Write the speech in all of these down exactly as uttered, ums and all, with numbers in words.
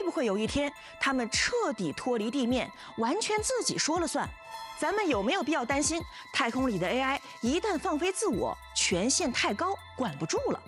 不会有一天它们彻底脱离地面，完全自己说了算？咱们有没有必要担心太空里的 A I 一旦放飞自我，权限太高，管不住了？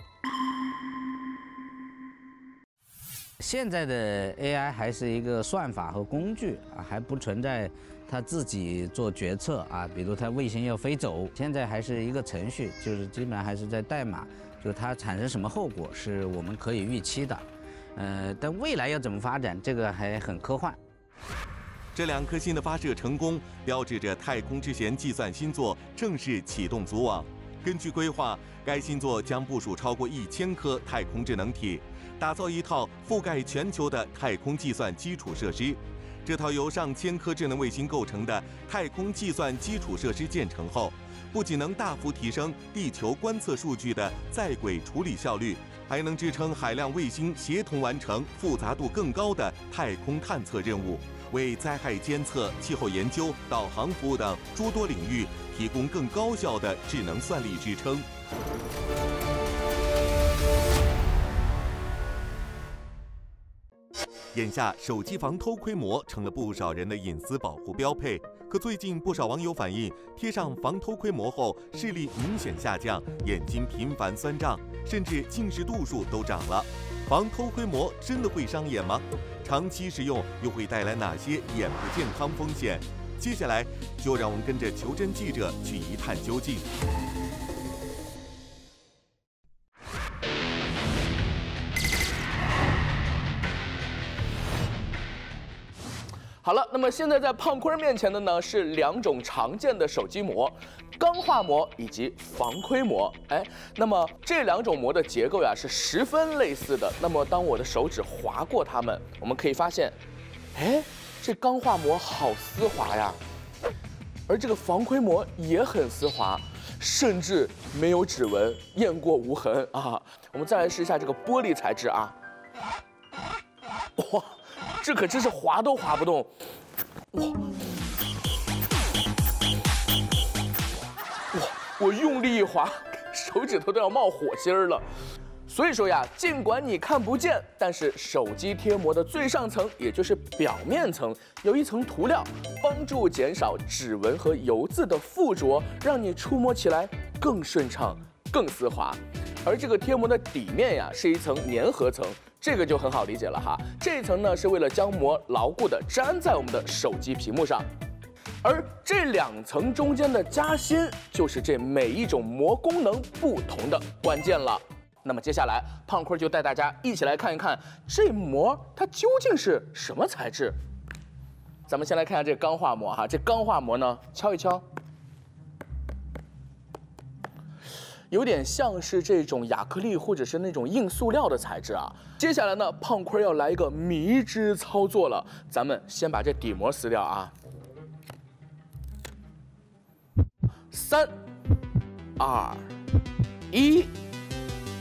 现在的 A I 还是一个算法和工具啊，还不存在它自己做决策啊。比如它卫星要飞走，现在还是一个程序，就是基本上还是在代码，就是它产生什么后果是我们可以预期的。呃，但未来要怎么发展，这个还很科幻。 这两颗星的发射成功，标志着太空之弦计算星座正式启动组网。根据规划，该星座将部署超过一千颗太空智能体，打造一套覆盖全球的太空计算基础设施。这套由上千颗智能卫星构成的太空计算基础设施建成后，不仅能大幅提升地球观测数据的在轨处理效率，还能支撑海量卫星协同完成复杂度更高的太空探测任务，为灾害监测、气候研究、导航服务等诸多领域提供更高效的智能算力支撑。眼下，手机防偷窥膜成了不少人的隐私保护标配。可最近不少网友反映，贴上防偷窥膜后，视力明显下降，眼睛频繁酸胀，甚至近视度数都涨了。防偷窥膜真的会伤眼吗？长期使用又会带来哪些眼部健康风险？接下来就让我们跟着求真记者去一探究竟。 好了，那么现在在胖坤面前的呢是两种常见的手机膜，钢化膜以及防窥膜。哎，那么这两种膜的结构呀是十分类似的。那么当我的手指划过它们，我们可以发现，哎，这钢化膜好丝滑呀，而这个防窥膜也很丝滑，甚至没有指纹，验过无痕啊。我们再来试一下这个玻璃材质啊，哇！这可真是滑都滑不动，哇！哇！我用力一划，手指头都要冒火星了。所以说呀，尽管你看不见，但是手机贴膜的最上层，也就是表面层，有一层涂料，帮助减少指纹和油渍的附着，让你触摸起来更顺畅、更丝滑。而这个贴膜的底面呀，是一层粘合层。这个就很好理解了哈，这一层呢是为了将膜牢固地粘在我们的手机屏幕上，而这两层中间的夹心，就是这每一种膜功能不同的关键了。那么接下来，胖坤就带大家一起来看一看这膜它究竟是什么材质。咱们先来看一下这钢化膜哈，这钢化膜呢，敲一敲。有点像是这种亚克力或者是那种硬塑料的材质啊。接下来呢，胖坤要来一个迷之操作了，咱们先把这底膜撕掉啊。三、二、一，